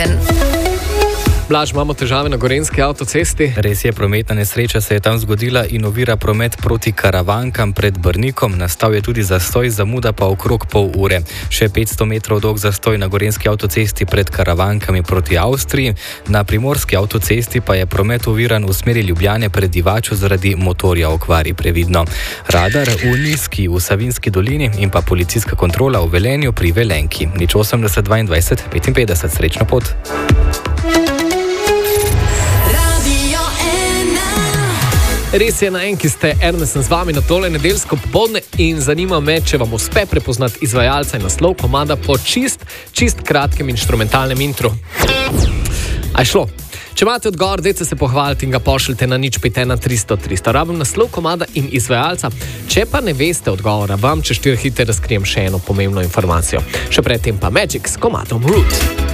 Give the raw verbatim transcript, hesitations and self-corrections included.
Blaž, imamo težave na gorenjski avtocesti. Res je, prometna nesreča se je tam zgodila in ovira promet proti Karavankam pred Brnikom. Nastal je tudi zastoj, zamuda pa okrog pol ure. Še petsto metrov dolg zastoj na gorenjski avtocesti pred Karavankami proti Avstriji. Na primorski avtocesti pa je promet oviran v smeri Ljubljane pred Divačo zaradi motorja okvari, previdno. Radar v Nizki v Savinjski dolini in pa policijska kontrola v Velenju pri Velenki. Nič osemdeset dvaindvajset petinpetdeset, srečno pot. Res je, na enki ste, Ernest sem z vami na tole nedeljsko popoldne in zanima me, če vam uspe prepoznati izvajalca in naslov komada po čist, čist kratkem inštrumentalnem intru. A je šlo? Če imate odgovor, dajte se pohvaliti in ga pošljite na nič pet ena tristo tristo. Rabim naslov komada in izvajalca. Če pa ne veste odgovora, vam čez štiri hite razkrijem še eno pomembno informacijo. Še predtem pa Magic s komadom Root.